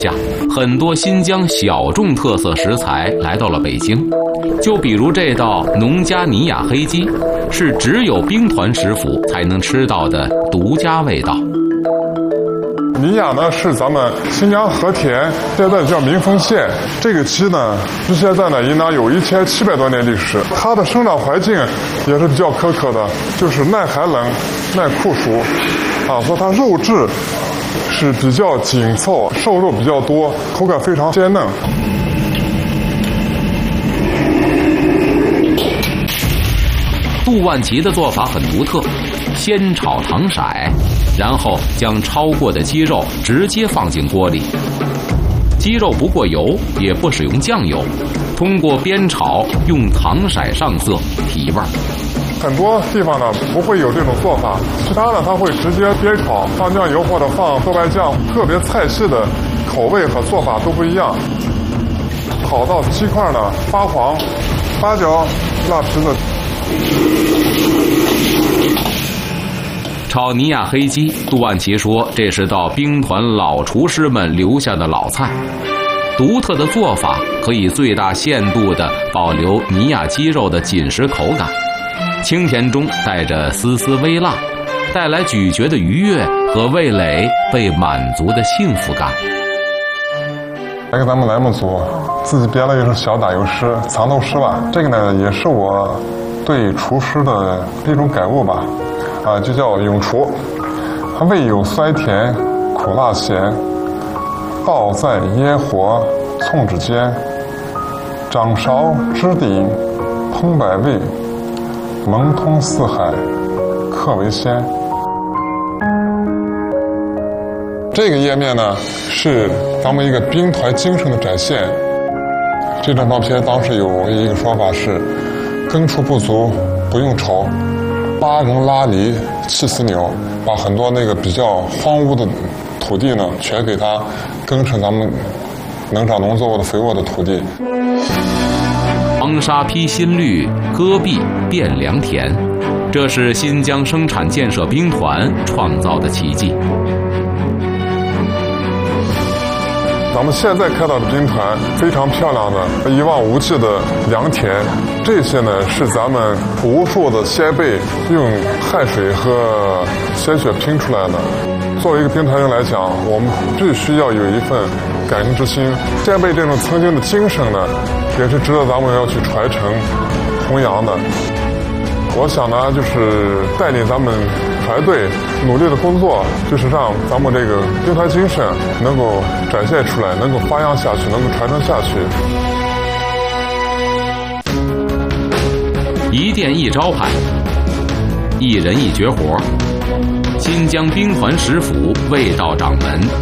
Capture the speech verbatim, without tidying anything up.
下，很多新疆小众特色食材来到了北京。就比如这道农家尼亚黑鸡，是只有兵团食府才能吃到的独家味道。 尼亚呢是咱们新疆和田，现在叫民丰县。这个鸡呢，距现在呢应当有一千七百多年历史。它的生长环境也是比较苛刻的，就是耐寒冷、耐酷暑，啊，所以它肉质是比较紧凑，瘦肉比较多，口感非常鲜嫩。 杜万奇的做法很独特，先炒糖色，然后将焯过的鸡肉直接放进锅里。鸡肉不过油，也不使用酱油，通过煸炒用糖色上色提味儿。 很多地方呢不会有这种做法，其他呢它会直接煸炒，放酱油或者放豆瓣酱，个别菜系的口味和做法都不一样。炒到鸡块呢发黄，八角、辣皮子。 炒尼亚黑鸡，杜万奇说这是道兵团老厨师们留下的老菜，独特的做法可以最大限度地保留尼亚鸡肉的紧实口感，清甜中带着丝丝微辣，带来咀嚼的愉悦和味蕾被满足的幸福感。 来给咱们栏目组自己编了一首小打油诗，藏头诗吧。这个呢也是我对厨师的一种感悟吧，啊，就叫永厨。它味有酸甜苦辣咸，爆在烟火葱指间，掌勺支顶烹百味，蒙通四海客为先。这个页面呢是咱们一个兵团精神的展现。这张照片当时有一个说法是耕畜不足不用愁，拉人拉犁气死牛，把很多那个比较荒芜的土地呢全给它耕成咱们能长农作物的肥沃的土地。 黄沙披新绿，戈壁变良田，这是新疆生产建设兵团创造的奇迹。 咱们现在看到的兵团非常漂亮的一望无际的良田，这些呢是咱们无数的先辈用汗水和鲜血拼出来的。作为一个兵团人来讲，我们必须要有一份感恩之心。先辈这种曾经的精神呢，也是值得咱们要去传承弘扬的。我想呢，就是带领咱们团队努力的工作，就是让咱们这个兵团精神能够展现出来，能够发扬下去，能够传承下去。 一店一招牌，一人一绝活，新疆兵团食府味道掌门